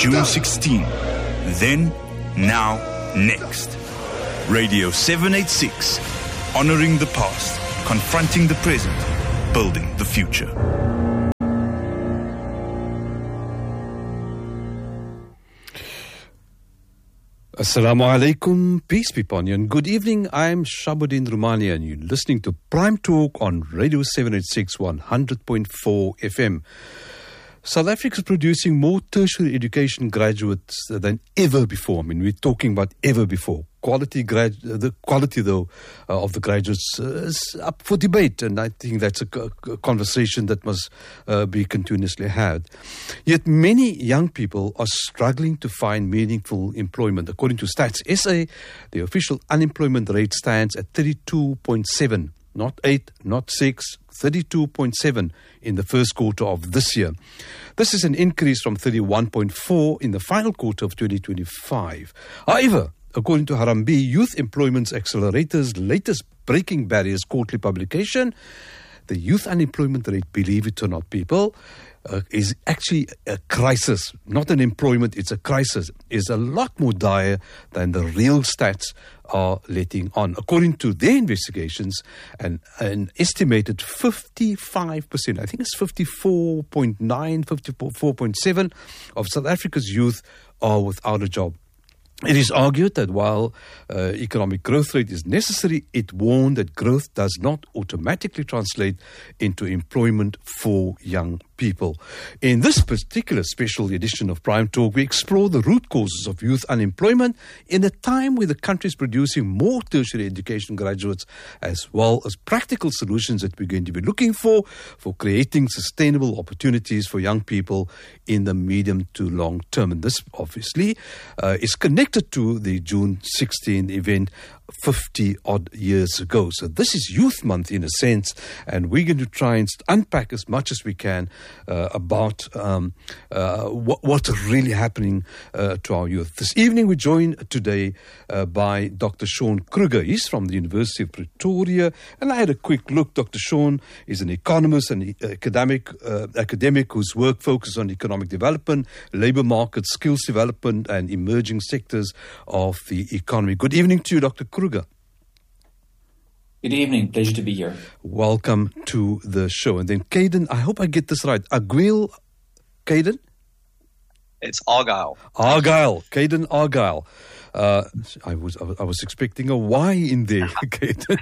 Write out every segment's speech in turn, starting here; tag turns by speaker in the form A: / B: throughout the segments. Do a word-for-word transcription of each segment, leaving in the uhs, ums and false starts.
A: June sixteenth. Then, now, next. Radio seven eighty-six. Honoring the past, confronting the present, building the future.
B: Assalamu alaikum, peace be upon you, and good evening. I'm Shabuddin Rumania, and you're listening to Prime Talk on Radio seven eighty-six, one hundred point four F M. South Africa is producing more tertiary education graduates than ever before. I mean, we're talking about ever before. Quality, grad, the quality though uh, of the graduates uh, is up for debate, and I think that's a, a conversation that must uh, be continuously had. Yet many young people are struggling to find meaningful employment. According to Stats S A, the official unemployment rate stands at thirty-two point seven, not eight, not six, thirty-two point seven in the first quarter of this year. This is an increase from thirty-one point four in the final quarter of twenty twenty-five. However, according to Harambee Youth Employment Accelerator's latest Breaking Barriers quarterly publication, the youth unemployment rate, believe it or not, people, uh, is actually a crisis. Not an employment, it's a crisis. Is a lot more dire than the real stats are letting on. According to their investigations, an, an estimated fifty-five percent, I think it's fifty-four point nine, fifty-four point seven of South Africa's youth are without a job. It is argued that while uh, economic growth rate is necessary, it warned that growth does not automatically translate into employment for young people. In this particular special edition of Prime Talk, we explore the root causes of youth unemployment in a time where the country is producing more tertiary education graduates, as well as practical solutions that we're going to be looking for for creating sustainable opportunities for young people in the medium to long term. And this obviously uh, is connected to the June sixteenth event fifty odd years ago. So this is Youth Month in a sense, and we're going to try and unpack as much as we can uh, about um, uh, what, what's really happening uh, to our youth. This evening we're joined today uh, by Doctor Sean Kruger. He's from the University of Pretoria, and I had a quick look. Doctor Sean is an economist and academic uh, academic whose work focuses on economic development, labour market, skills development, and emerging sectors of the economy. Good evening to you, Doctor Kruger.
C: Good evening. Pleasure to be here.
B: Welcome to the show. And then Caden, I hope I get this right. Aguil, Caden?
D: It's Argyle.
B: Argyle. Caden Argyle. Uh, I was I was expecting a Y in there, Caden.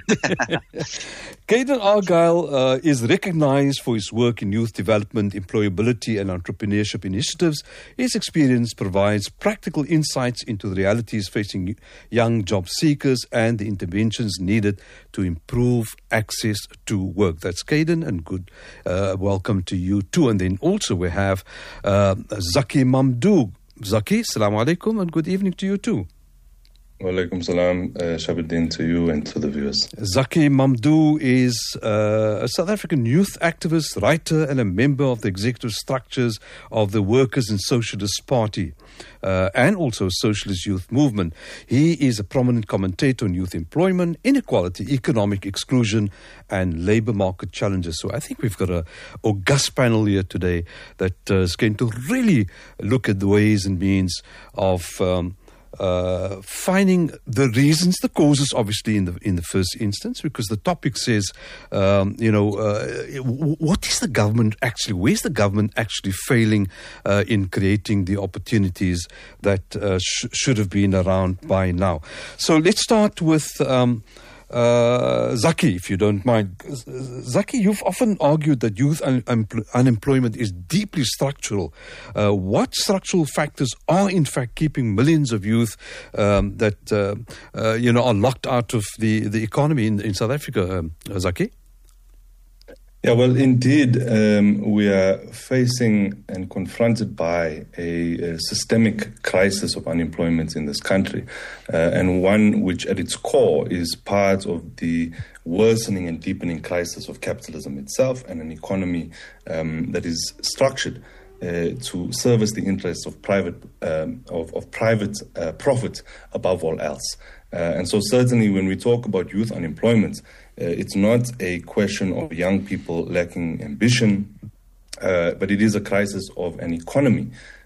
B: Caden Argyle uh, is recognized for his work in youth development, employability, and entrepreneurship initiatives. His experience provides practical insights into the realities facing young job seekers and the interventions needed to improve access to work. That's Caden, and good uh, welcome to you too. And then also we have uh, Zaki Mamdou. Zaki, assalamu alaikum, and good evening to you too.
E: Wa alaikum salam, uh, Shabuddin, to you and to the viewers.
B: Zaki Mamdou is uh, a South African youth activist, writer, and a member of the executive structures of the Workers' and Socialist Party, uh, and also Socialist Youth Movement. He is a prominent commentator on youth employment, inequality, economic exclusion, and labour market challenges. So I think we've got a august panel here today that uh, is going to really look at the ways and means of Um, Uh, finding the reasons, the causes, obviously in the in the first instance, because the topic says, um, you know, uh, what is the government actually? Where's the government actually failing uh, in creating the opportunities that uh, sh- should have been around by now? So let's start with. Um, Uh, Zaki, if you don't mind. Zaki, you've often argued that youth un- un- unemployment is deeply structural. Uh, what structural factors are in fact keeping millions of youth um, that uh, uh, you know are locked out of the, the economy in, in South Africa, um, Zaki?
E: Yeah, well, indeed, um, we are facing and confronted by a, a systemic crisis of unemployment in this country, uh, and one which at its core is part of the worsening and deepening crisis of capitalism itself, and an economy um, that is structured Uh, to service the interests of private um, of, of private uh, profit above all else. Uh, and so certainly when we talk about youth unemployment, uh, it's not a question of young people lacking ambition, uh, but it is a crisis of an economy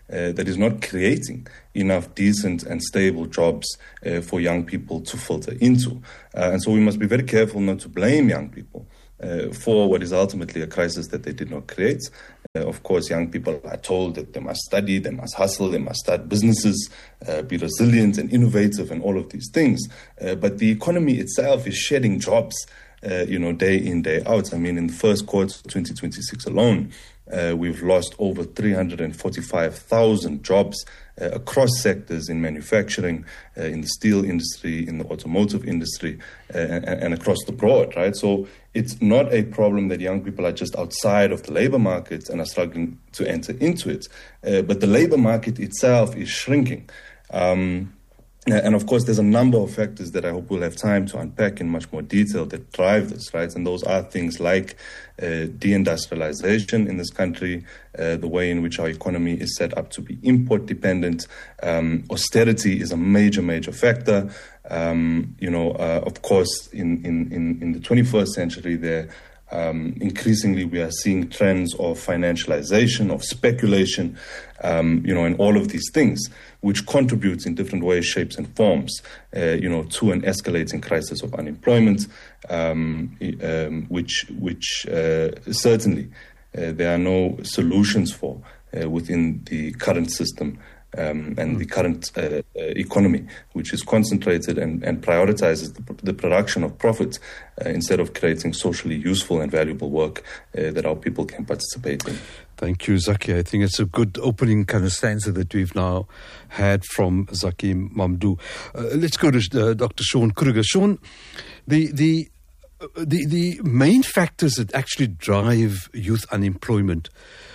E: uh, that is not creating enough decent and stable jobs uh, for young people to filter into. Uh, and so we must be very careful not to blame young people uh, for what is ultimately a crisis that they did not create. Uh, of course, young people are told that they must study, they must hustle, they must start businesses, uh, be resilient and innovative and all of these things. Uh, but the economy itself is shedding jobs, uh, you know, day in, day out. I mean, in the first quarter of twenty twenty-six alone, uh, we've lost over three hundred forty-five thousand jobs uh, across sectors in manufacturing, uh, in the steel industry, in the automotive industry, uh, and, and across the board, right? So it's not a problem that young people are just outside of the labor market and are struggling to enter into it, uh, but the labor market itself is shrinking. Um, And of course, there's a number of factors that I hope we'll have time to unpack in much more detail that drive this, right? And those are things like uh, deindustrialization in this country, uh, the way in which our economy is set up to be import dependent. Um, austerity is a major, major factor. Um, you know, uh, of course, in, in, in, in the twenty-first century, there Um, increasingly, we are seeing trends of financialization, of speculation, um, you know, and all of these things, which contributes in different ways, shapes, and forms, uh, you know, to an escalating crisis of unemployment, um, um, which, which uh, certainly uh, there are no solutions for uh, within the current system. Um, and the current uh, uh, economy, which is concentrated and, and prioritizes the, the production of profit uh, instead of creating socially useful and valuable work uh, that our people can participate in.
B: Thank you, Zaki. I think it's a good opening kind of stanza that we've now had from Zaki Mamdouh. Uh, let's go to uh, Doctor Sean Kruger. Sean, the the the the main factors that actually drive youth unemployment,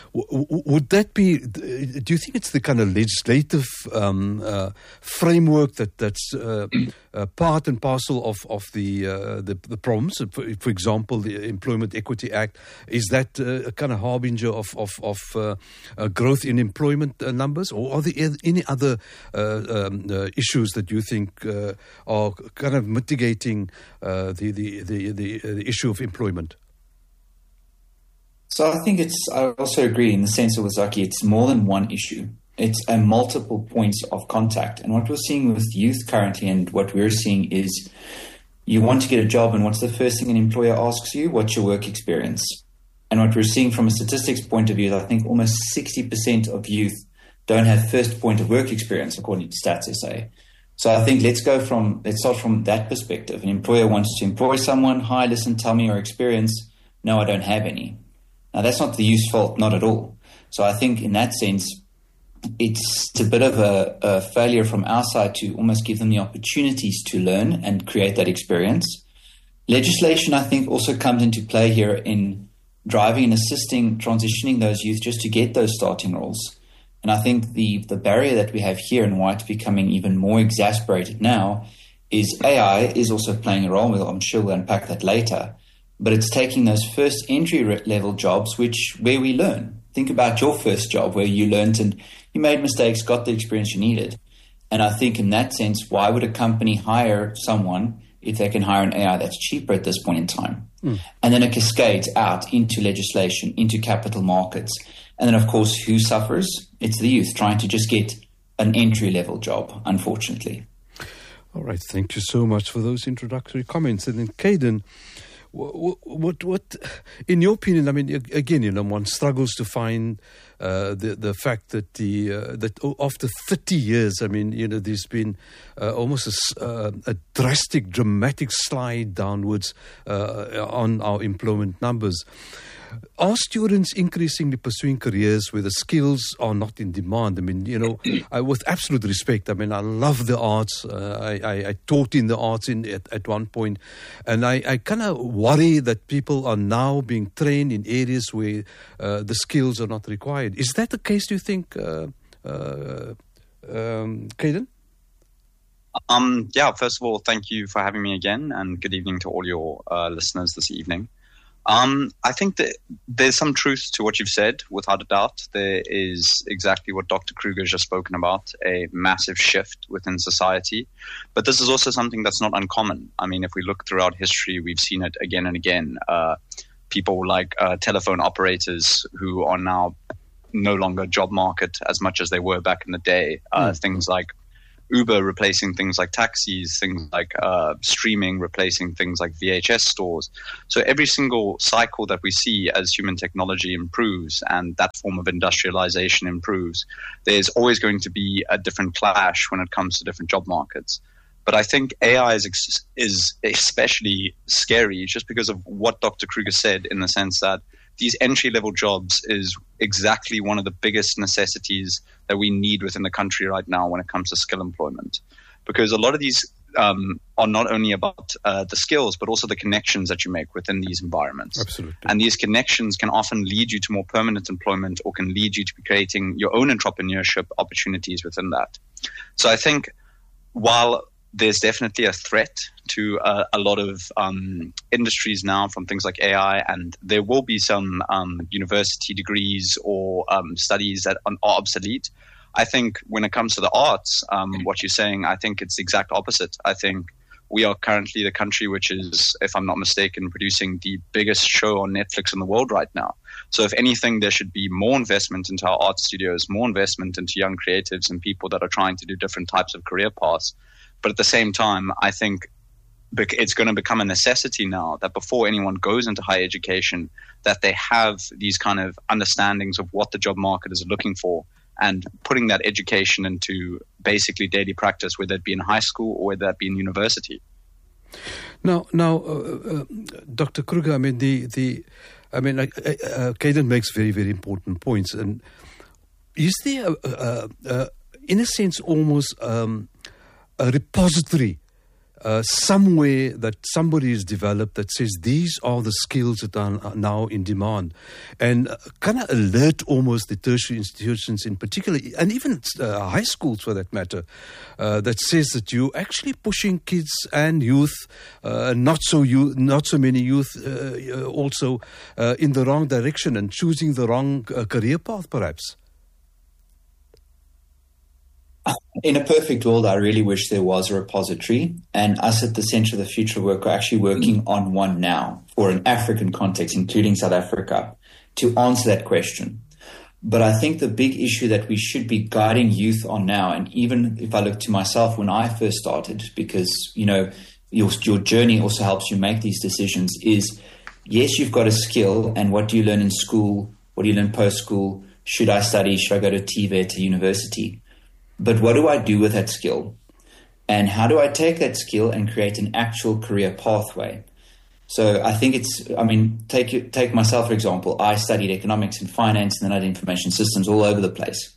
B: would that be, do you think it's the kind of legislative um, uh, framework that that's uh, uh, part and parcel of, of the, uh, the the problems? For, for example, the Employment Equity Act, is that uh, a kind of harbinger of, of, of uh, uh, growth in employment uh, numbers? Or are there any other uh, um, uh, issues that you think uh, are kind of mitigating uh, the, the, the, the, the issue of employment?
C: So I think it's, I also agree in the sense of with Zaki, it's more than one issue. It's a multiple points of contact. And what we're seeing with youth currently and what we're seeing is you want to get a job and what's the first thing an employer asks you? What's your work experience? And what we're seeing from a statistics point of view is I think almost sixty percent of youth don't have first point of work experience according to Stats S A. So I think let's go from, let's start from that perspective. An employer wants to employ someone. Hi, listen, tell me your experience. No, I don't have any. Now, that's not the youth's fault, not at all. So I think in that sense, it's a bit of a, a failure from our side to almost give them the opportunities to learn and create that experience. Legislation, I think, also comes into play here in driving and assisting, transitioning those youth just to get those starting roles. And I think the, the barrier that we have here and why it's becoming even more exasperated now is A I is also playing a role. I'm sure we'll unpack that later. But it's taking those first entry level jobs, which where we learn. Think about your first job where you learned and you made mistakes, got the experience you needed. And I think in that sense, why would a company hire someone if they can hire an A I that's cheaper at this point in time? Mm. And then it cascades out into legislation, into capital markets. And then, of course, who suffers? It's the youth trying to just get an entry level job, unfortunately.
B: All right. Thank you so much for those introductory comments. And then, Caden, What, what, what, in your opinion, I mean, again, you know, one struggles to find uh, the the fact that the uh, that after thirty years, I mean, you know, there's been uh, almost a, uh, a drastic, dramatic slide downwards uh, on our employment numbers. Are students increasingly pursuing careers where the skills are not in demand? I mean, you know, I, with absolute respect, I mean, I love the arts. Uh, I, I, I taught in the arts in, at, at one point, and I, I kind of worry that people are now being trained in areas where uh, the skills are not required. Is that the case, do you think, uh, uh, um, Caden?
D: Um, yeah, first of all, thank you for having me again, and good evening to all your uh, listeners this evening. Um, I think that there's some truth to what you've said, without a doubt. There is exactly what Doctor Kruger has just spoken about, a massive shift within society. But this is also something that's not uncommon. I mean, if we look throughout history, we've seen it again and again. Uh, people like uh, telephone operators who are now no longer job market as much as they were back in the day. Uh, mm. Things like Uber replacing things like taxis, things like uh, streaming replacing things like V H S stores. So every single cycle that we see as human technology improves and that form of industrialization improves, there's always going to be a different clash when it comes to different job markets. But I think A I is, ex- is especially scary just because of what Doctor Kruger said, in the sense that these entry-level jobs is exactly one of the biggest necessities that we need within the country right now when it comes to skill employment. Because a lot of these um, are not only about uh, the skills, but also the connections that you make within these environments.
B: Absolutely.
D: And these connections can often lead you to more permanent employment or can lead you to creating your own entrepreneurship opportunities within that. So I think while there's definitely a threat to uh, a lot of um, industries now from things like A I, and there will be some um, university degrees or um, studies that are obsolete. I think when it comes to the arts, um, what you're saying, I think it's the exact opposite. I think we are currently the country which is, if I'm not mistaken, producing the biggest show on Netflix in the world right now. So if anything, there should be more investment into our art studios, more investment into young creatives and people that are trying to do different types of career paths. But at the same time, I think it's going to become a necessity now that before anyone goes into higher education, that they have these kind of understandings of what the job market is looking for and putting that education into basically daily practice, whether it be in high school or whether it be in university.
B: Now, now, uh, uh, Doctor Kruger, I mean, the, the, I mean, uh, uh, Caden makes very, very important points. And is there, uh, uh, uh, in a sense, almost um, a repository uh, somewhere that somebody has developed that says these are the skills that are now in demand, and uh, kind of alert almost the tertiary institutions in particular, and even uh, high schools for that matter, uh, that says that you're actually pushing kids and youth, uh, not so youth, not so many youth, uh, also uh, in the wrong direction and choosing the wrong uh, career path, perhaps.
C: In a perfect world, I really wish there was a repository, and us at the Centre of the Future Work are actually working on one now for an African context, including South Africa, to answer that question. But I think the big issue that we should be guiding youth on now, and even if I look to myself when I first started, because, you know, your, your journey also helps you make these decisions, is yes, you've got a skill, and what do you learn in school? What do you learn post-school? Should I study? Should I go to T V E T, to university? But what do I do with that skill? And how do I take that skill and create an actual career pathway? So I think it's, I mean, take take myself, for example. I studied economics and finance and then I had information systems all over the place.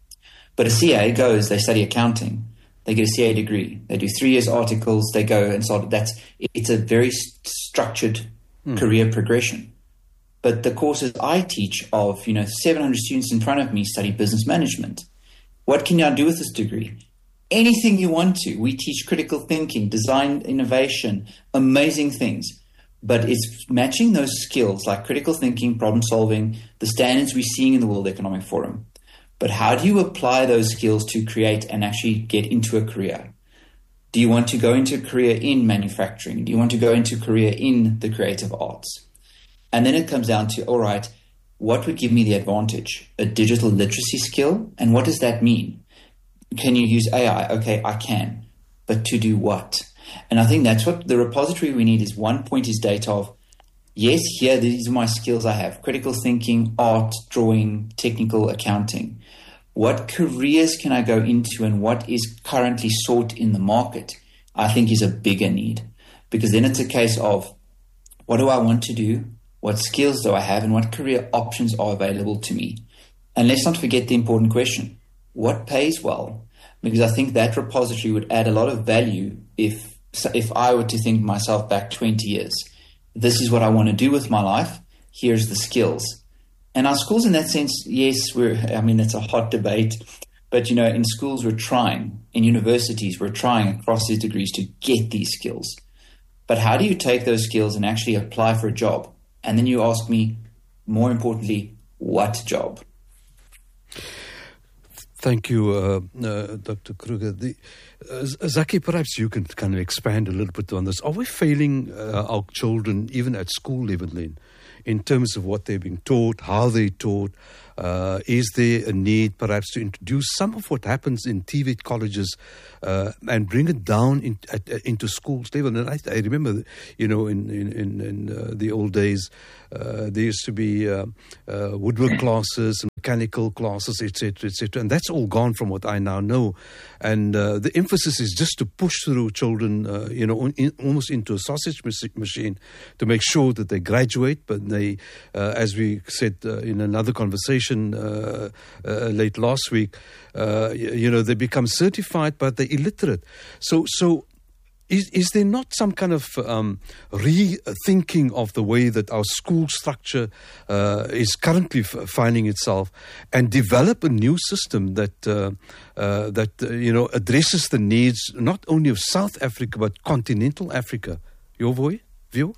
C: But a C A goes, they study accounting. They get a C A degree. They do three years articles. They go and start. That's, it's a very st- structured mm. career progression. But the courses I teach of, you know, seven hundred students in front of me study business management. What can you do with this degree? Anything you want to. We teach critical thinking, design, innovation, amazing things. But it's matching those skills like critical thinking, problem solving, the standards we're seeing in the World Economic Forum. But how do you apply those skills to create and actually get into a career? Do you want to go into a career in manufacturing? Do you want to go into a career in the creative arts? And then it comes down to, all right, what would give me the advantage? A digital literacy skill? And what does that mean? Can you use A I? Okay, I can. But to do what? And I think that's what the repository we need is one point is data of, yes, here, these are my skills I have. Critical thinking, art, drawing, technical accounting. What careers can I go into and what is currently sought in the market? I think is a bigger need. Because then it's a case of, what do I want to do? What skills do I have and what career options are available to me? And let's not forget the important question, what pays well? Because I think that repository would add a lot of value if if I were to think myself back twenty years. This is what I want to do with my life. Here's the skills. And our schools in that sense, yes, we're, I mean, it's a hot debate. But, you know, in schools we're trying, in universities we're trying across these degrees to get these skills. But how do you take those skills and actually apply for a job? And then you ask me, more importantly, what job?
B: Thank you, uh, uh, Doctor Kruger. The, uh, Zaki, perhaps you can kind of expand a little bit on this. Are we failing uh, our children, even at school level, then, in terms of what they're being taught, how they're taught? Uh, is there a need perhaps to introduce some of what happens in T V E T colleges uh, and bring it down in, at, uh, into schools level? And I, I remember, you know, in, in, in, in uh, the old days, uh, there used to be uh, uh, woodwork classes and mechanical classes, et cetera, et cetera. And that's all gone from what I now know. And uh, the emphasis is just to push through children, uh, you know, in, almost into a sausage machine to make sure that they graduate. But they, uh, as we said uh, in another conversation uh, uh, late last week, uh, you, you know, they become certified, but they're illiterate. So, so is, is there not some kind of um, rethinking of the way that our school structure uh, is currently f- finding itself, and develop a new system that uh, uh, that uh, you know addresses the needs not only of South Africa but continental Africa? Your view?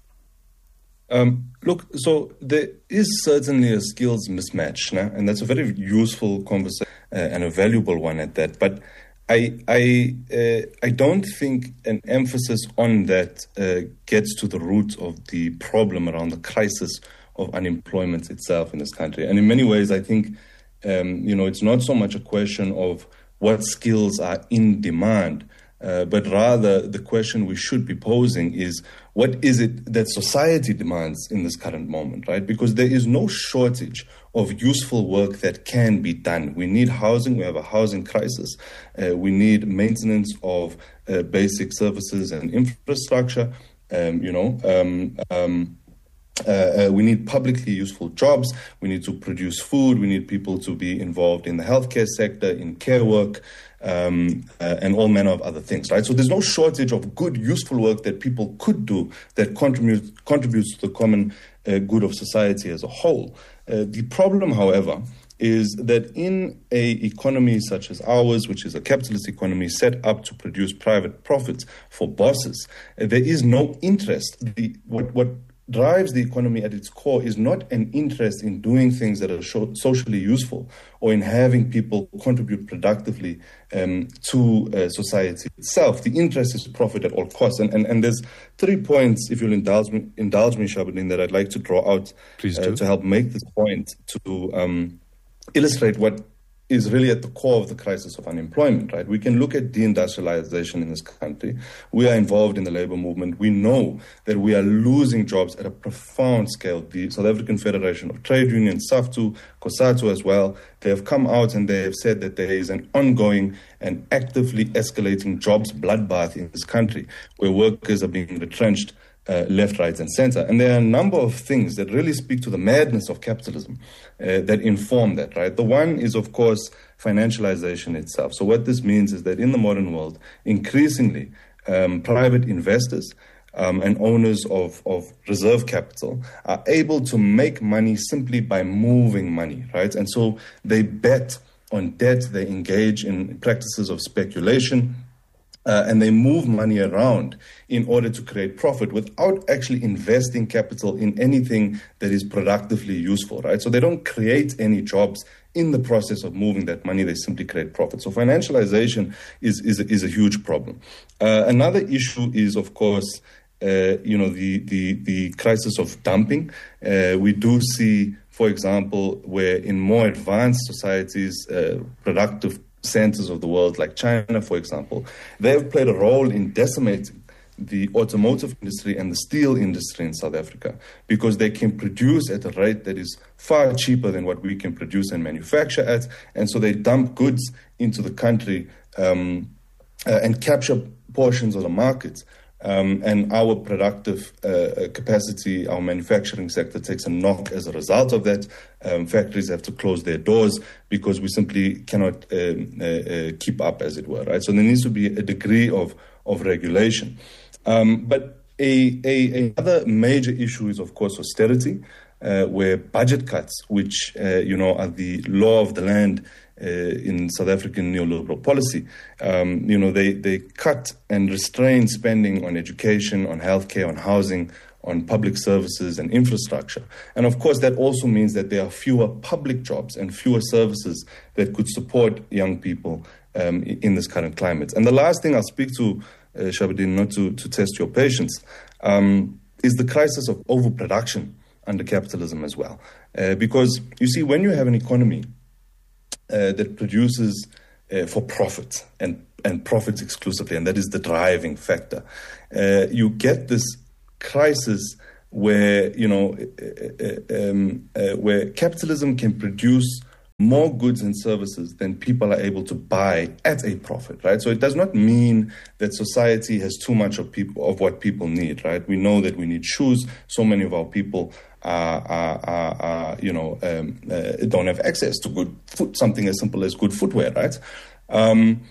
E: Um, look, so there is certainly a skills mismatch, nah? And that's a very useful conversation uh, and a valuable one at that. But I I uh, I don't think an emphasis on that uh, gets to the root of the problem around the crisis of unemployment itself in this country. And in many ways, I think um, you know it's not so much a question of what skills are in demand, uh, but rather the question we should be posing is, what is it that society demands in this current moment, right? Because there is no shortage of useful work that can be done. We need housing. We have a housing crisis. Uh, we need maintenance of uh, basic services and infrastructure. Um, you know, um, um, uh, uh, we need publicly useful jobs. We need to produce food. We need people to be involved in the healthcare sector, in care work, Um, uh, and all manner of other things, right? So there's no shortage of good, useful work that people could do that contributes contributes to the common uh, good of society as a whole. Uh, the problem, however, is that in a economy such as ours, which is a capitalist economy set up to produce private profits for bosses, uh, there is no interest. The, what, what drives the economy at its core is not an interest in doing things that are so- socially useful or in having people contribute productively um, to uh, society itself. The interest is profit at all costs. And, and, and there's three points, if you'll indulge me, indulge me, Shabudin, that I'd like to draw out uh, to help make this point to um, illustrate what is really at the core of the crisis of unemployment, right? We can look at deindustrialization in this country. We are involved in the labor movement. We know that we are losing jobs at a profound scale. The South African Federation of Trade Unions, SAFTU, COSATU as well, they have come out and they have said that there is an ongoing and actively escalating jobs bloodbath in this country where workers are being retrenched Uh, left, right, and center. And there are a number of things that really speak to the madness of capitalism uh, that inform that, right? The one is, of course, financialization itself. So what this means is that in the modern world, increasingly, um, private investors um, and owners of, of reserve capital are able to make money simply by moving money, right? And so they bet on debt, they engage in practices of speculation, Uh, and they move money around in order to create profit without actually investing capital in anything that is productively useful, right? So they don't create any jobs in the process of moving that money. They simply create profit. So financialization is is, is a huge problem. Uh, another issue is, of course, uh, you know, the, the, the crisis of dumping. Uh, we do see, for example, where in more advanced societies, uh, productive centers of the world, like China, for example, they have played a role in decimating the automotive industry and the steel industry in South Africa because they can produce at a rate that is far cheaper than what we can produce and manufacture at. And so they dump goods into the country um, uh, and capture portions of the markets. Um, and our productive uh, capacity, our manufacturing sector takes a knock as a result of that. Um, factories have to close their doors because we simply cannot um, uh, uh, keep up, as it were, right? So there needs to be a degree of, of regulation. Um, but a, a, another major issue is, of course, austerity, uh, where budget cuts, which, uh, you know, are the law of the land, Uh, in South African neoliberal policy, um, you know, they, they cut and restrain spending on education, on healthcare, on housing, on public services and infrastructure. And of course, that also means that there are fewer public jobs and fewer services that could support young people um, in this current climate. And the last thing I'll speak to, uh, Shabudin, not to, to test your patience, um, is the crisis of overproduction under capitalism as well. Uh, because, you see, when you have an economy uh, that produces uh, for profit and, and profits exclusively, and that is the driving factor, uh, you get this crisis where, you know, uh, um, uh, where capitalism can produce more goods and services than people are able to buy at a profit, right? So it does not mean that society has too much of people of what people need, right? We know that we need shoes. So many of our people are, are, are, are you know, um, uh, don't have access to good foot, something as simple as good footwear, right? Um,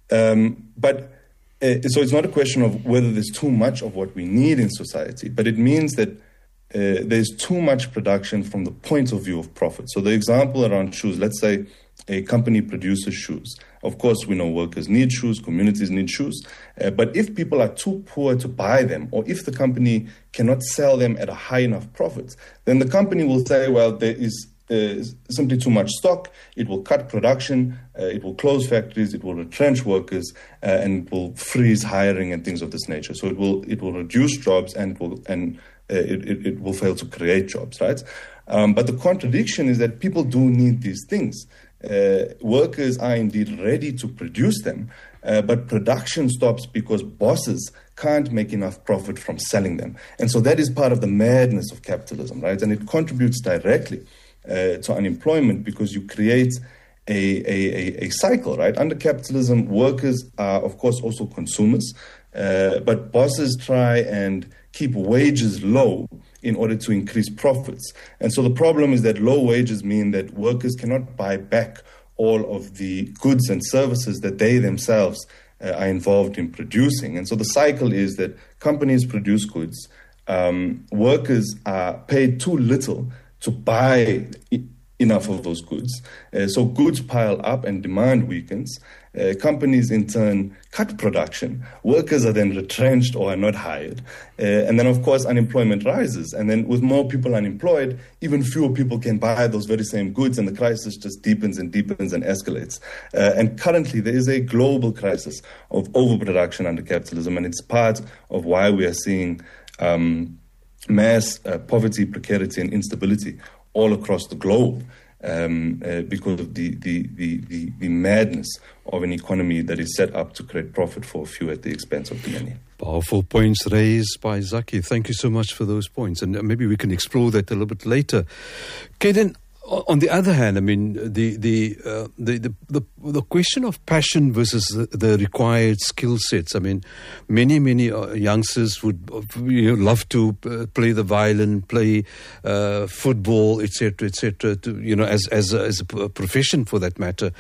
E: um, but uh, so it's not a question of whether there's too much of what we need in society, but it means that Uh, there's too much production from the point of view of profit. So the example around shoes, let's say a company produces shoes. Of course, we know workers need shoes, communities need shoes. Uh, but if people are too poor to buy them, or if the company cannot sell them at a high enough profit, then the company will say, well, there is uh, simply too much stock. It will cut production. Uh, it will close factories. It will retrench workers, uh, and it will freeze hiring and things of this nature. So it will it will reduce jobs and will and Uh, it, it, it will fail to create jobs, right? Um, but the contradiction is that people do need these things. Uh, workers are indeed ready to produce them, uh, but production stops because bosses can't make enough profit from selling them. And so that is part of the madness of capitalism, right? And it contributes directly uh, to unemployment because you create a, a, a, a cycle, right? Under capitalism, workers are, of course, also consumers, uh, but bosses try and keep wages low in order to increase profits. And so the problem is that low wages mean that workers cannot buy back all of the goods and services that they themselves uh, are involved in producing. And so the cycle is that companies produce goods, um, workers are paid too little to buy I- enough of those goods. Uh, so goods pile up and demand weakens. Uh, companies in turn cut production. Workers are then retrenched or are not hired. Uh, and then, of course, unemployment rises. And then with more people unemployed, even fewer people can buy those very same goods, and the crisis just deepens and deepens and escalates. Uh, and currently, there is a global crisis of overproduction under capitalism, and it's part of why we are seeing um, mass uh, poverty, precarity, and instability all across the globe. Um, uh, because of the, the, the, the, the madness of an economy that is set up to create profit for a few at the expense of the many.
B: Powerful points raised by Zaki. Thank you so much for those points. And maybe we can explore that a little bit later. Okay, then, on the other hand, I mean, the the uh, the, the the the question of passion versus the, the required skill sets. I mean, many many uh, youngsters would uh, you know, love to uh, play the violin, play uh, football, et cetera, et cetera. To you know, as as a, as a profession for that matter.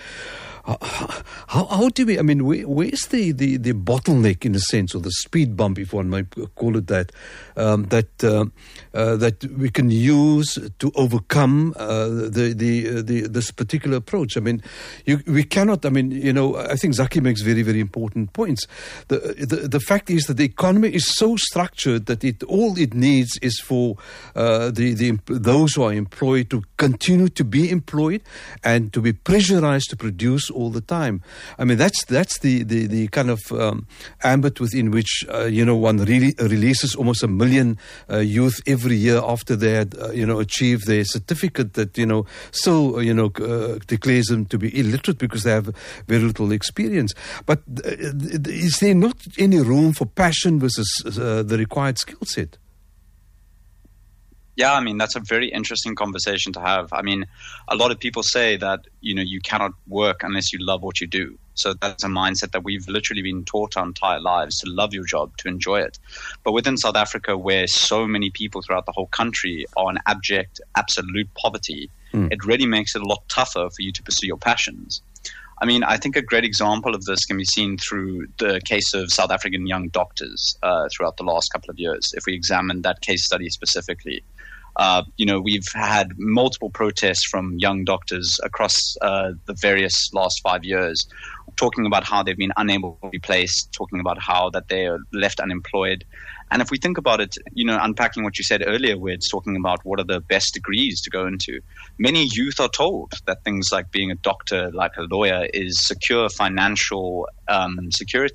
B: How, how do we, I mean, where, where's the, the, the bottleneck in a sense, or the speed bump, if one might call it that, um, that uh, uh, that we can use to overcome uh, the, the, the this particular approach? I mean, you, we cannot, I mean, you know, I think Zaki makes very, very important points. The, the, the fact is that the economy is so structured that it all it needs is for uh, the, the those who are employed to continue to be employed and to be pressurized to produce all the time. I mean, that's that's the the, the kind of um, ambit within which uh, you know one really releases almost a million uh, youth every year after they had uh, you know achieved their certificate that you know still uh, you know uh, declares them to be illiterate because they have very little experience. But uh, is there not any room for passion versus uh, the required skill set?
D: Yeah, I mean, that's a very interesting conversation to have. I mean, a lot of people say that, you know, you cannot work unless you love what you do. So that's a mindset that we've literally been taught our entire lives, to love your job, to enjoy it. But within South Africa, where so many people throughout the whole country are in abject, absolute poverty, mm. it really makes it a lot tougher for you to pursue your passions. I mean, I think a great example of this can be seen through the case of South African young doctors uh, throughout the last couple of years. If we examine that case study specifically, uh, you know, we've had multiple protests from young doctors across uh, the various last five years, talking about how they've been unable to be placed, talking about how that they are left unemployed. And if we think about it, you know, unpacking what you said earlier, where it's talking about what are the best degrees to go into, many youth are told that things like being a doctor, like a lawyer, is secure financial um, security.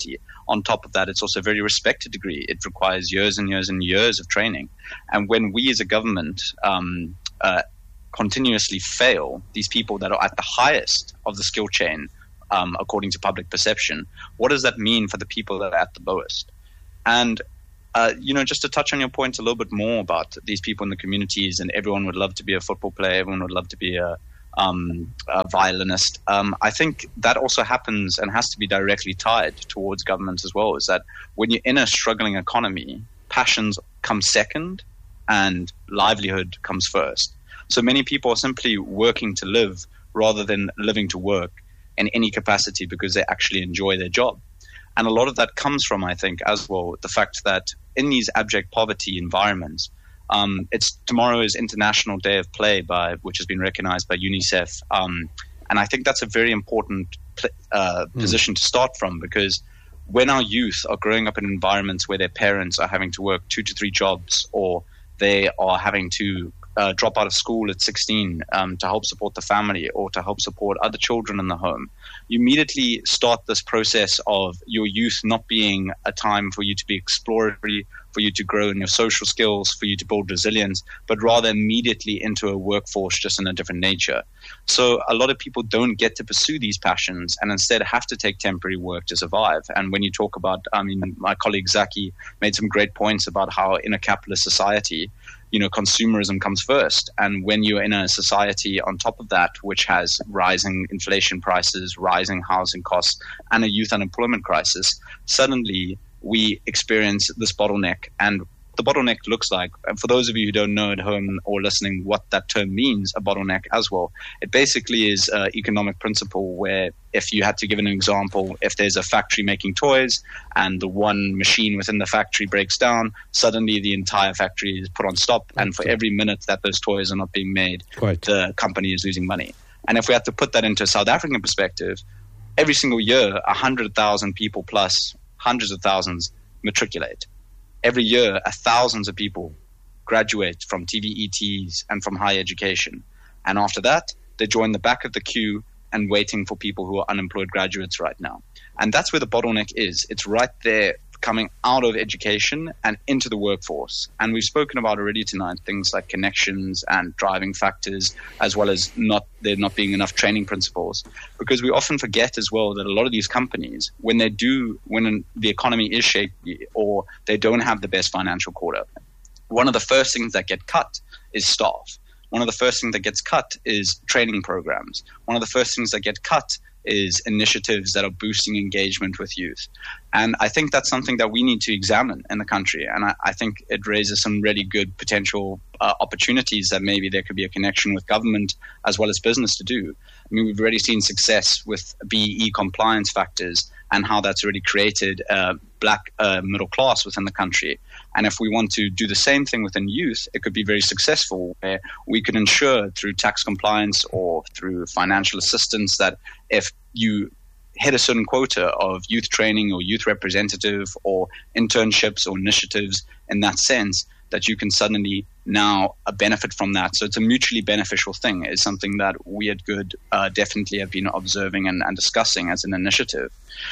D: on top of that, it's also a very respected degree. It requires years and years and years of training. And when we as a government um, uh, continuously fail these people that are at the highest of the skill chain, um, according to public perception, what does that mean for the people that are at the lowest? And Uh, you know, just to touch on your point a little bit more about these people in the communities, and everyone would love to be a football player, everyone would love to be a, um, a violinist. Um, I think that also happens and has to be directly tied towards governments as well, is that when you're in a struggling economy, passions come second and livelihood comes first. So many people are simply working to live rather than living to work in any capacity because they actually enjoy their job. And a lot of that comes from, I think, as well, the fact that in these abject poverty environments, um, it's tomorrow is International Day of Play, by which has been recognized by UNICEF. Um, and I think that's a very important uh, mm. position to start from, because when our youth are growing up in environments where their parents are having to work two to three jobs, or they are having to Uh, drop out of school at sixteen um, to help support the family or to help support other children in the home, you immediately start this process of your youth not being a time for you to be exploratory, for you to grow in your social skills, for you to build resilience, but rather immediately into a workforce just in a different nature. So a lot of people don't get to pursue these passions and instead have to take temporary work to survive. And when you talk about, I mean, my colleague Zaki made some great points about how in a capitalist society, you know, consumerism comes first. And when you're in a society on top of that, which has rising inflation prices, rising housing costs, and a youth unemployment crisis, suddenly we experience this bottleneck. And the bottleneck looks like, and for those of you who don't know at home or listening what that term means, a bottleneck as well, it basically is an economic principle where, if you had to give an example, if there's a factory making toys and the one machine within the factory breaks down, suddenly the entire factory is put on stop. And for every minute that those toys are not being made, Quite. the company is losing money. And if we had to put that into a South African perspective, every single year, one hundred thousand people plus hundreds of thousands matriculate. Every year, thousands of people graduate from T V E Ts and from higher education. And after that, they join the back of the queue and waiting for people who are unemployed graduates right now. And that's where the bottleneck is. It's right there, coming out of education and into the workforce. And we've spoken about already tonight things like connections and driving factors, as well as not there not being enough training principles. Because we often forget as well that a lot of these companies, when they do, when the economy is shaky or they don't have the best financial quarter, one of the first things that get cut is staff. One of the first things that gets cut is training programs. One of the first things that get cut is initiatives that are boosting engagement with youth. And I think that's something that we need to examine in the country. And I, I think it raises some really good potential uh, opportunities that maybe there could be a connection with government as well as business to do. I mean, we've already seen success with B E E compliance factors and how that's already created a black uh, middle class within the country. And if we want to do the same thing within youth, it could be very successful, where we could ensure through tax compliance or through financial assistance that if you hit a certain quota of youth training or youth representative or internships or initiatives in that sense, that you can suddenly now uh, benefit from that. So it's a mutually beneficial thing. It's something that we at Good uh, definitely have been observing and, and discussing as an initiative.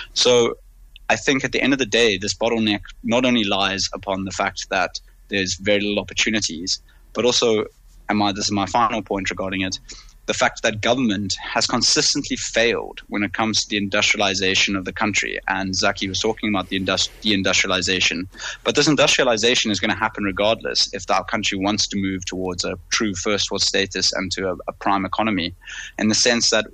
D: So I think at the end of the day, this bottleneck not only lies upon the fact that there's very little opportunities, but also, and my, this is my final point regarding it, the fact that government has consistently failed when it comes to the industrialization of the country. And Zaki was talking about the industri- deindustrialization. But this industrialization is going to happen regardless if our country wants to move towards a true first world status and to a, a prime economy, in the sense that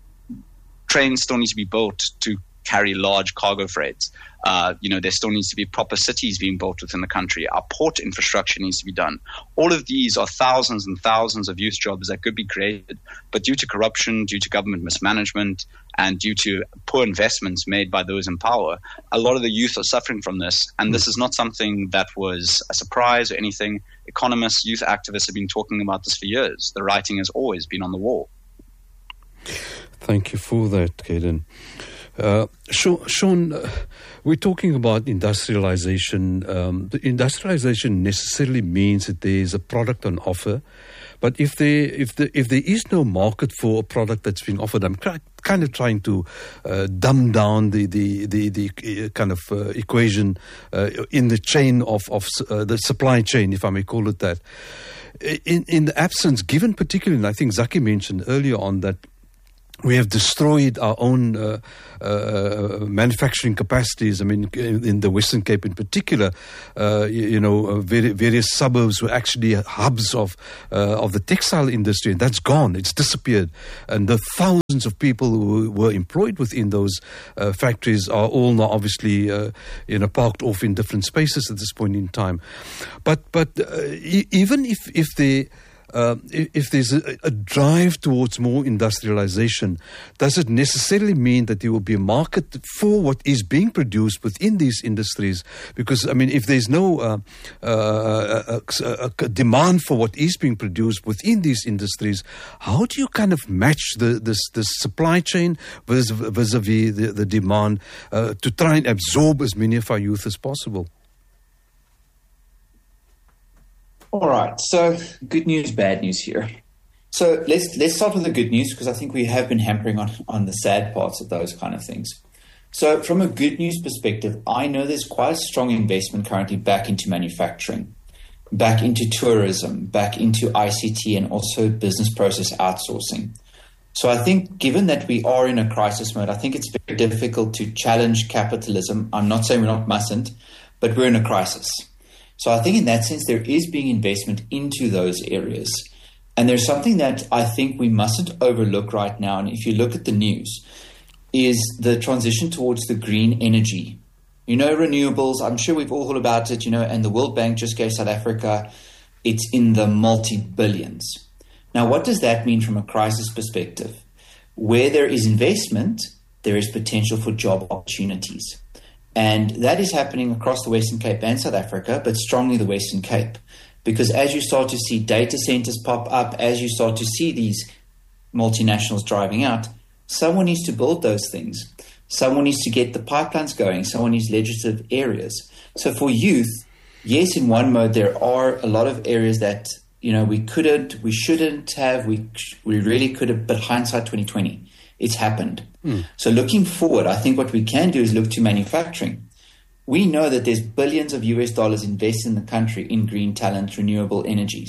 D: trains still need to be built to carry large cargo freights. Uh, you know, there still needs to be proper cities being built within the country. Our port infrastructure needs to be done. All of these are thousands and thousands of youth jobs that could be created. But due to corruption, due to government mismanagement, and due to poor investments made by those in power, a lot of the youth are suffering from this. And this is not something that was a surprise or anything. Economists, youth activists have been talking about this for years. The writing has always been on the wall.
B: Thank you for that, Caden. Uh, Sean, uh, we're talking about industrialization. Um, the industrialization necessarily means that there's a product on offer, but if there if the if there is no market for a product that's being offered, I'm kind of trying to uh, dumb down the the the, the uh, kind of uh, equation uh, in the chain of of uh, the supply chain, if I may call it that. In in the absence, given particularly, and I think Zaki mentioned earlier on that we have destroyed our own uh, uh, manufacturing capacities. I mean, in, in the Western Cape in particular, uh, you, you know, uh, vari- various suburbs were actually hubs of uh, of the textile industry, and that's gone. It's disappeared. And the thousands of people who were employed within those uh, factories are all now obviously, uh, you know, parked off in different spaces at this point in time. But but uh, e- even if if they Uh, if, if there's a, a drive towards more industrialization, does it necessarily mean that there will be a market for what is being produced within these industries? Because, I mean, if there's no uh, uh, a, a demand for what is being produced within these industries, how do you kind of match the this, this supply chain vis- vis-a-vis the, the demand uh, to try and absorb as many of our youth as possible?
C: All right. So good news, bad news here. So let's let's start with the good news, because I think we have been hampering on, on the sad parts of those kind of things. So from a good news perspective, I know there's quite a strong investment currently back into manufacturing, back into tourism, back into I C T, and also business process outsourcing. So I think given that we are in a crisis mode, I think it's very difficult to challenge capitalism. I'm not saying we not mustn't, but we're in a crisis. So I think in that sense, there is being investment into those areas. And there's something that I think we mustn't overlook right now. And if you look at the news, is the transition towards the green energy. You know, renewables, I'm sure we've all heard about it, you know, and the World Bank just gave South Africa, it's in the multi-billions. Now, what does that mean from a crisis perspective? Where there is investment, there is potential for job opportunities. And that is happening across the Western Cape and South Africa, but strongly the Western Cape. Because as you start to see data centers pop up, as you start to see these multinationals driving out, someone needs to build those things. Someone needs to get the pipelines going. Someone needs legislative areas. So for youth, yes, in one mode, there are a lot of areas that, you know, we couldn't, we shouldn't have, we we really could have, but hindsight twenty twenty. It's happened. Mm. So looking forward, I think what we can do is look to manufacturing. We know that there's billions of U S dollars invested in the country in green talent, renewable energies.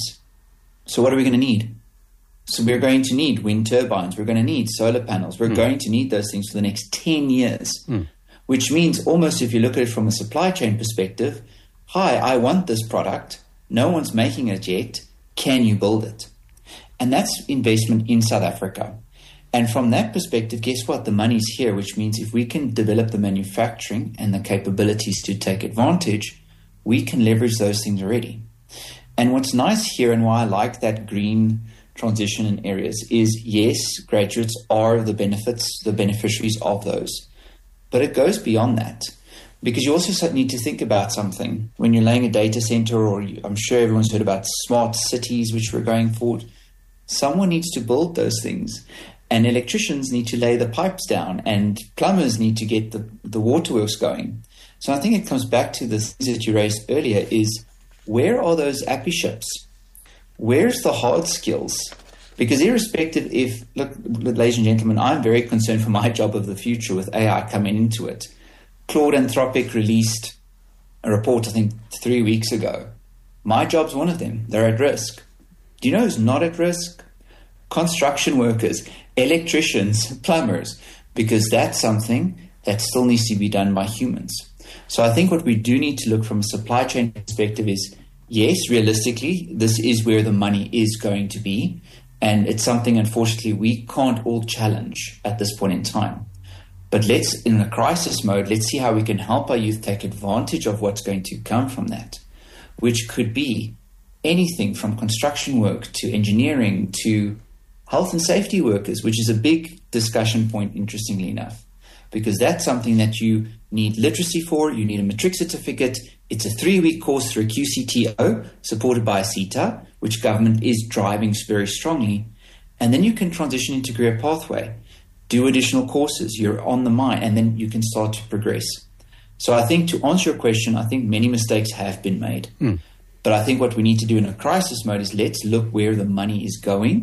C: So what are we going to need? So we're going to need wind turbines. We're going to need solar panels. We're mm. going to need those things for the next ten years, mm. which means almost if you look at it from a supply chain perspective, hi, I want this product. No one's making it yet. Can you build it? And that's investment in South Africa. And from that perspective, guess what? The money's here, which means if we can develop the manufacturing and the capabilities to take advantage, we can leverage those things already. And what's nice here, and why I like that green transition in areas, is yes, graduates are the benefits, the beneficiaries of those. But it goes beyond that, because you also need to think about something. When you're laying a data center, or you, I'm sure everyone's heard about smart cities, which we're going forward, someone needs to build those things. And electricians need to lay the pipes down, and plumbers need to get the, the waterworks going. So I think it comes back to the things that you raised earlier, is where are those appy ships? Where's the hard skills? Because irrespective if, look, ladies and gentlemen, I'm very concerned for my job of the future with A I coming into it. Claude Anthropic released a report, I think, three weeks ago. My job's one of them. They're at risk. Do you know who's not at risk? Construction workers, electricians, plumbers, because that's something that still needs to be done by humans. So I think what we do need to look from a supply chain perspective is, yes, realistically, this is where the money is going to be. And it's something, unfortunately, we can't all challenge at this point in time. But let's, in a crisis mode, let's see how we can help our youth take advantage of what's going to come from that, which could be anything from construction work to engineering to health and safety workers, which is a big discussion point, interestingly enough, because that's something that you need literacy for. You need a matric certificate. It's a three-week course through a Q C T O supported by CETA, which government is driving very strongly. And then you can transition into career pathway, do additional courses. You're on the mind, and then you can start to progress. So I think to answer your question, I think many mistakes have been made. Mm. But I think what we need to do in a crisis mode is let's look where the money is going.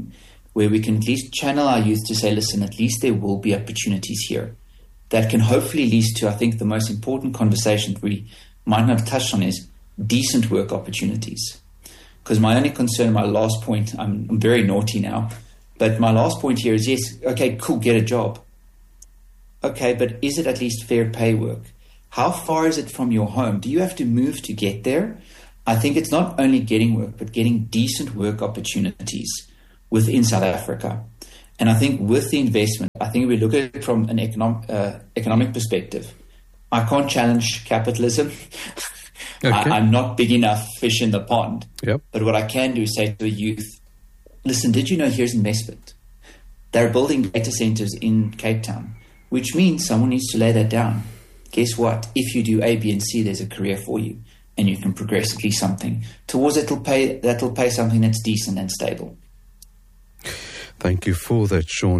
C: where we can at least channel our youth to say, listen, at least there will be opportunities here. That can hopefully lead to, I think, the most important conversation that we might not have touched on is decent work opportunities. Because my only concern, my last point, I'm, I'm very naughty now, but my last point here is, yes, okay, cool, get a job. Okay, but is it at least fair pay work? How far is it from your home? Do you have to move to get there? I think it's not only getting work, but getting decent work opportunities within South Africa. And I think with the investment, I think we look at it from an economic, uh, economic perspective. I can't challenge capitalism.
B: Okay.
C: I, I'm not big enough fish in the pond.
B: Yep.
C: But what I can do is say to the youth, listen, did you know here's investment? They're building data centers in Cape Town, which means someone needs to lay that down. Guess what? If you do A, B, and C, there's a career for you, and you can progress at least something towards it. That'll pay, that'll pay something that's decent and stable.
B: Thank you for that, Sean.